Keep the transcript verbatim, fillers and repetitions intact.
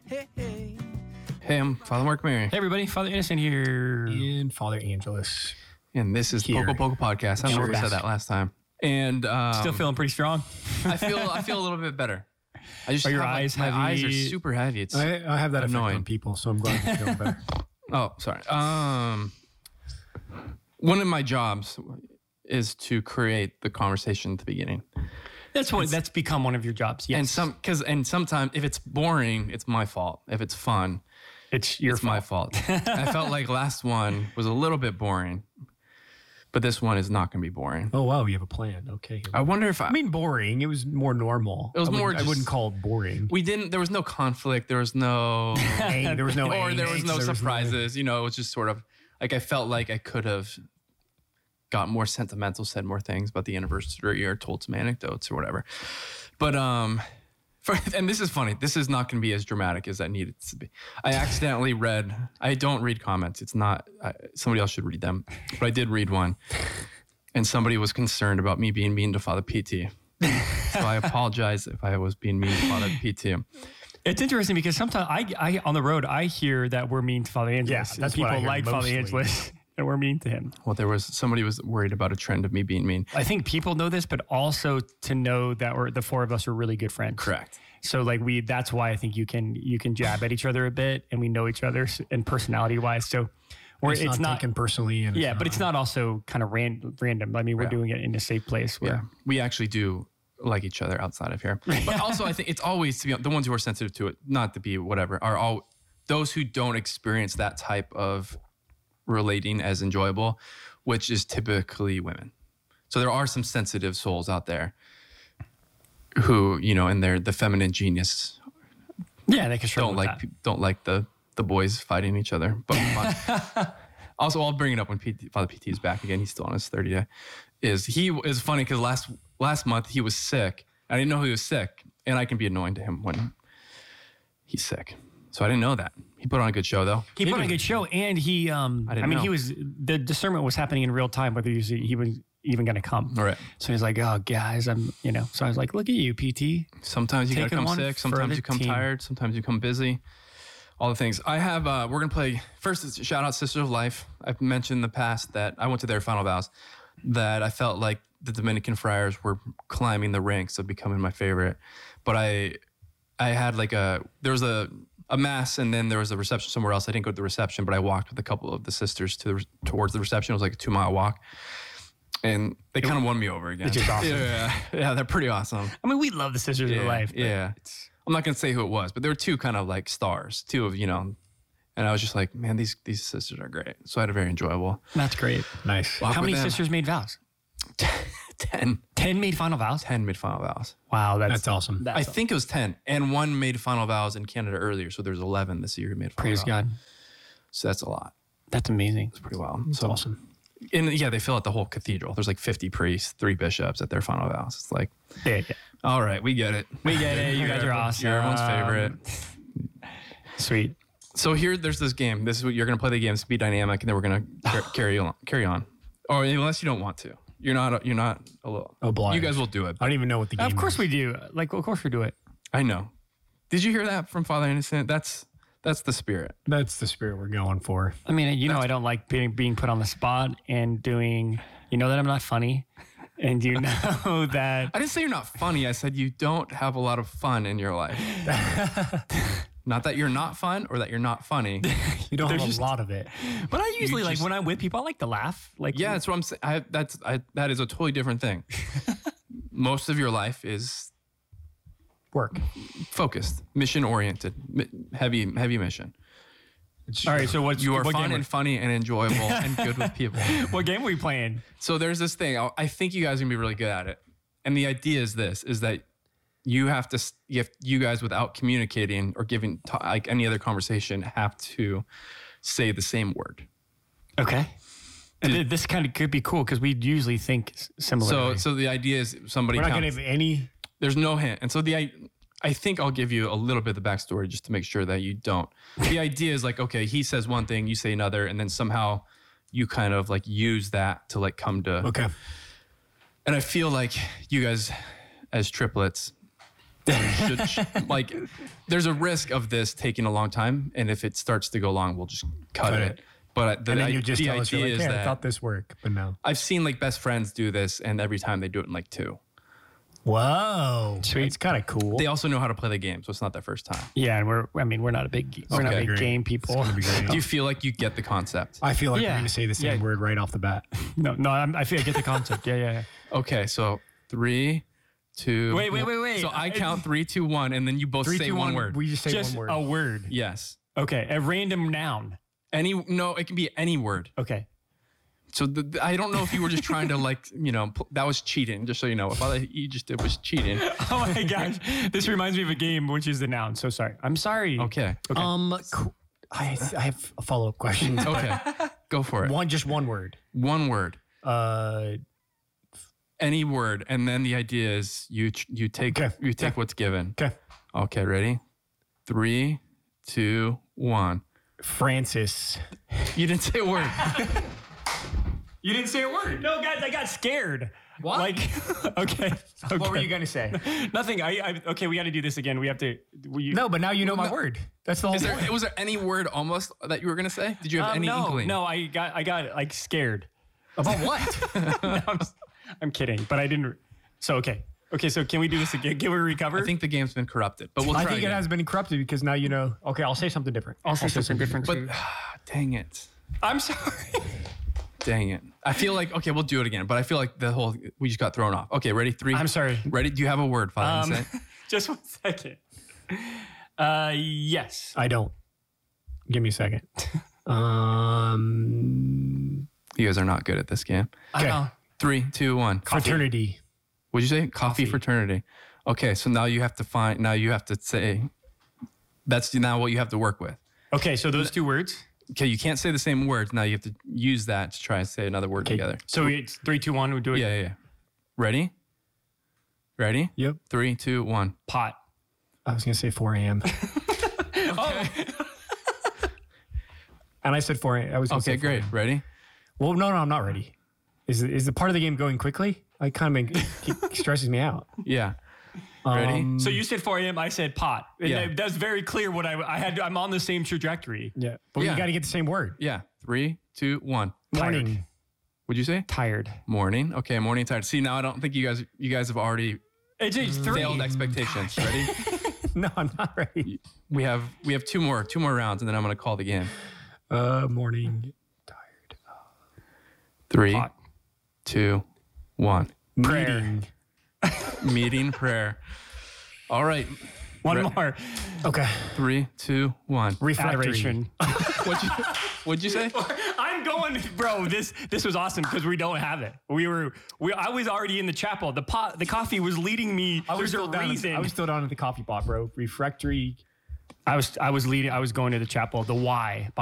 Hey, hey. Hey, I'm Father Mark Mary. Hey everybody, Father Innocent here. And Father Angelus. And this is Here. Poco Poco Podcast. I don't know if we Sure. said that last time. And um, Still feeling pretty strong. I feel I feel a little bit better. I just Are your have, like, eyes my eyes are heavy? super heavy. It's I, I have that effect Annoying. on people, so I'm glad you're feeling better. oh sorry. Um, one of my jobs is to create the conversation at the beginning. That's what that's become one of your jobs. Yes. And some because and sometimes if it's boring, it's my fault. If it's fun, it's your it's my fault. I felt like last one was a little bit boring, but this one is not going to be boring. Oh, wow, you have a plan. Okay. I wonder if I, I mean, boring. It was more normal. It was I wouldn't- more I just- wouldn't call it boring. we didn't. There was no conflict. There was no. Ang- there was no or there was angst, no there surprises. You know, it was just sort of like I felt like I could have got more sentimental, said more things about the anniversary, or told some anecdotes or whatever. But um, for, and this is funny. This is not going to be as dramatic as I needed to be. I accidentally read. I don't read comments. It's not. I, somebody else should read them. But I did read one, and somebody was concerned about me being mean to Father P T. So I apologize if I was being mean to Father P T. It's interesting because sometimes I, I on the road I hear that we're mean to Father Angelus. Yeah, that's what people I hear like Father mostly. Angelus and we're mean to him. Well, there was somebody was worried about a trend of me being mean. I think people know this, but also to know that we're the four of us are really good friends. Correct. So like we, that's why I think you can you can jab at each other a bit, and we know each other s- and personality wise. So we're, It's, not, taken personally. And yeah, but it's not also kind of ran, random. I mean, we're Yeah. doing it in a safe place where Yeah, we actually do like each other outside of here. But also, I think it's always to be the ones who are sensitive to it, not to be whatever, are all those who don't experience that type of relating as enjoyable, which is typically women. So there are some sensitive souls out there who, you know, and they're the feminine genius yeah, they can struggle don't with like that. pe- don't like the the boys fighting each other. But fun. Also, I'll bring it up when P T, Father P T is back again. He's still on his thirty day. Is he is funny because last last month he was sick. I didn't know he was sick, and I can be annoying to him when he's sick. So I didn't know that. He put on a good show though. He put on a good show, and he, um, I I, didn't mean, know. he was, the discernment was happening in real time, whether he was, he was even going to come. All right. So he's like, oh, guys, I'm, you know, so I was like, look at you, P T. Sometimes you gotta Taking come one sick. for Sometimes the you come team. tired. Sometimes you come busy. All the things. I have. Uh, we're gonna play first. It's shout out Sisters of Life. I've mentioned in the past that I went to their final vows. That I felt like the Dominican friars were climbing the ranks of becoming my favorite. But I, I had like a there was a a mass and then there was a reception somewhere else. I didn't go to the reception, but I walked with a couple of the sisters to the, towards the reception. It was like a two mile walk. And they kind of won me over again. It's just awesome. Yeah, yeah, they're pretty awesome. I mean, we love the Sisters Yeah, of Life. but yeah. It's, I'm not gonna say who it was, but there were two kind of like stars, two of you know, and I was just like, man, these these sisters are great. So I had a very enjoyable. that's great. nice. walk How with many them. sisters made vows? ten, ten made final vows? ten made final vows. Wow, that's, That's awesome. That's I think it was ten, and one made final vows in Canada earlier, so there's eleven this year who made final praise vows. God. So that's a lot. That's amazing. Pretty well. It's So awesome. and yeah, they fill out the whole cathedral. There's like fifty priests, three bishops at their final vows. It's like, Yeah, yeah. all right, we get it. We get it. You guys are awesome. You're everyone's favorite. Sweet. So here, there's this game. This is what you're gonna play the game. It's be dynamic, and then we're gonna car- carry on. Carry on, or unless you don't want to. You're not. You're not a little. Obliged. You guys will do it. I don't even know what the game Of course is. we do. Like, of course we do it. I know. Did you hear that from Father Innocent? That's that's the spirit. That's the spirit we're going for. I mean, you know, I don't like being being put on the spot and doing. You know that I'm not funny, and you know that. I didn't say you're not funny. I said you don't have a lot of fun in your life. Not that you're not fun or that you're not funny. You don't There's have just- a lot of it. But I usually like just- when I'm with people, I like to laugh. Like, Yeah, that's what I'm saying. I, that's I, that is a totally different thing. Most of your life is Work. focused, mission oriented, heavy heavy mission. It's All right. So what's You are what fun game? and funny and enjoyable and good with people. What game are we playing? So there's this thing. I- I think you guys are gonna be really good at it. And the idea is this: is that you have to, s- you, have, you guys, without communicating or giving t- like any other conversation, have to say the same word. Okay. And th- this kind of could be cool because we usually think s- So, similarly. so the idea is somebody We're not counts. going to have any. There's no hint, and so the I, I think I'll give you a little bit of the backstory just to make sure that you don't. The idea is like, okay, he says one thing, you say another, and then somehow you kind of like use that to like come to. Okay. And I feel like you guys, as triplets, Should, sh- like, there's a risk of this taking a long time, and if it starts to go long, we'll just cut, Cut it. it. But the, And then I- you just the tell us, you're idea like, is hey, I that thought this worked, but no. I've seen like best friends do this, and every time they do it in like two. Whoa. Sweet. It's kind of cool. They also know how to play the game, so it's not their first time. Yeah, and we're I mean we're not a big we're not Okay, big great. game people. It's gonna be great. Do you feel like you get the concept? I feel like Yeah. we're going to say the same Yeah. word right off the bat. No, no, I'm, I feel I get the concept. Yeah, yeah. yeah. Okay, so three, two. Wait, wait, wait, wait. So I count three, two, one, and then you both Three, say two, one one. word. We just say Just one word. a word. Yes. Okay, a random noun. Any no, it can be any word. Okay. So the, the- I don't know if you were just trying to like, you know, pl- that was cheating. Just so you know, if all you just did was cheating. Oh my gosh, this reminds me of a game, which is the noun. So sorry. I'm sorry. Okay. Okay. Um, cool. I, I have a follow up question. Okay. Go for it. One, just one word. One word. Uh, Any word, and then the idea is you ch- you take Okay. you take Okay. what's given. okay. Okay, ready? Three, two, one. Francis. You didn't say a word. You didn't say a word. No, guys, I got scared. What? Like, okay. okay. What were you going to say? Nothing. I, I. Okay, we got to do this again. We have to. We, you, No, but now you know my No. word. That's the whole Is there point. was there any word almost that you were gonna say? Did you have Um, any no, inkling? no. I got. I got like scared. About what? No, I'm, s- I'm kidding, but I didn't. So okay. Okay, so can we do this again? Can we recover? I think the game's been corrupted, but we'll I try think again. it has been corrupted because now you know. Okay, I'll say something different. I'll say something different. But dang it, I'm sorry. dang it. I feel like okay, we'll do it again. But I feel like the whole we just got thrown off. Okay, ready? Three. I'm sorry. Ready? Do you have a word? Five. Um, say? just one second. Uh, yes. I don't. Give me a second. Um, You guys are not good at this game. I know. Three, two, one. fraternity. What'd you say? Coffee, Coffee. fraternity. Okay, so now you have to find. Now you have to say. That's now what you have to work with. Okay, so those two words. Okay, you can't say the same words. Now you have to use that to try and say another word together. So it's three, two, one. We do it. Yeah, yeah, yeah. Ready? Ready? Yep. Three, two, one. Pot. I was going to say four a.m. Oh, and I said four a.m. I was gonna Okay, say four a m. great. Ready? Well, no, no, I'm not ready. Is is the part of the game going quickly? I kind of make, stresses me out. Yeah. Ready? Um, so you said four a.m. I said pot. And Yeah. that- that's very clear what I I had. I'm on the same trajectory. yeah, but Yeah. we got to get the same word. Yeah. Three, two, one. Morning. What'd you say? Tired. Morning. Okay, morning tired. See, now I don't think you guys you guys have already It's, it's three. failed expectations. Ready? No, I'm not ready. we have we have two more two more rounds, and then I'm gonna call the game. Uh, morning. Tired. Three, Pot. two, one. Prayer. Meeting. Meeting prayer. All right. One Re- more. Okay. Three, two, one. Refractory. Adoration. What'd you What'd you say? I'm going, bro. This this was awesome because we don't have it. We were we. I was already in the chapel. The pot. The coffee was leading me. I was There's still a down. At, reason. I was still down at the coffee pot, bro. Refractory. I was I was leading. I was going to the chapel. The why